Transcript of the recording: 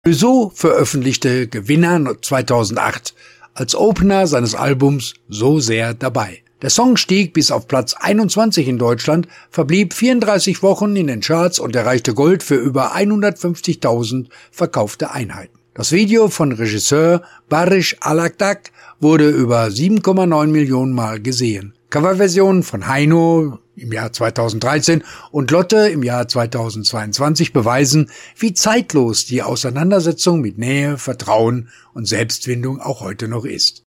Clouseau veröffentlichte Gewinner 2008 als Opener seines Albums So sehr dabei. Der Song stieg bis auf Platz 21 in Deutschland, verblieb 34 Wochen in den Charts und erreichte Gold für über 150.000 verkaufte Einheiten. Das Video von Regisseur Barış Alagdag wurde über 7,9 Millionen Mal gesehen. Coverversionen von Heino im Jahr 2013 und Lotte im Jahr 2022 beweisen, wie zeitlos die Auseinandersetzung mit Nähe, Vertrauen und Selbstfindung auch heute noch ist.